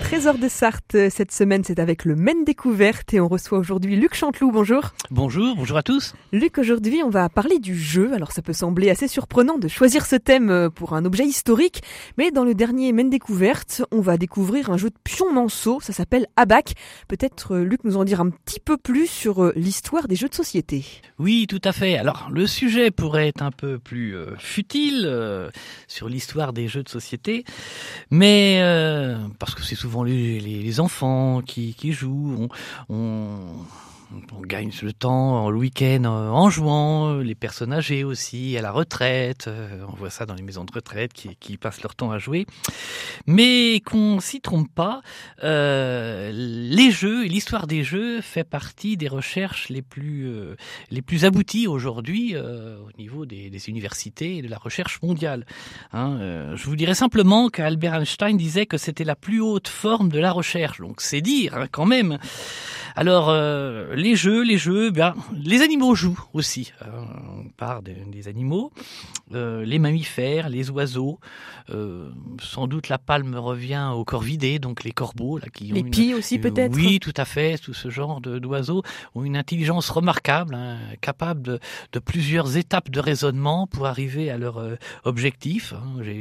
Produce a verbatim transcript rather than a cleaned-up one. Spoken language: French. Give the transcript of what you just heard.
Trésor de Sarthe, cette semaine, c'est avec le Maine Découverte et on reçoit aujourd'hui Luc Chanteloup. Bonjour. Bonjour, bonjour à tous. Luc, aujourd'hui, on va parler du jeu. Alors, ça peut sembler assez surprenant de choisir ce thème pour un objet historique, mais dans le dernier Maine Découverte, on va découvrir un jeu de pion-manceau. Ça s'appelle Abac. Peut-être, Luc, nous en dire un petit peu plus sur l'histoire des jeux de société. Oui, tout à fait. Alors, le sujet pourrait être un peu plus euh, futile euh, sur l'histoire des jeux de société, mais euh, parce que c'est souvent les, les, les enfants qui, qui jouent, on, on, on gagne le temps le week-end en jouant, les personnes âgées aussi, à la retraite, on voit ça dans les maisons de retraite qui, qui passent leur temps à jouer, mais qu'on s'y trompe pas, euh, les jeux et l'histoire des jeux fait partie des recherches les plus, euh, les plus abouties aujourd'hui euh, au niveau des, des universités et de la recherche mondiale. Hein, euh, je vous dirais simplement qu'Albert Einstein disait que c'était la plus haute forme de la recherche, donc c'est dire hein, quand même. Alors, euh, les jeux, les jeux, ben, les animaux jouent aussi. Euh, on parle de, des animaux, euh, les mammifères, les oiseaux. Euh, sans doute la palme revient aux corvidés, donc les corbeaux. Là, qui les ont pies une, aussi une, peut-être. Oui, tout à fait. Tout ce genre de, d'oiseaux ont une intelligence remarquable, hein, capable de, de plusieurs étapes de raisonnement pour arriver à leur euh, objectif. Hein. J'ai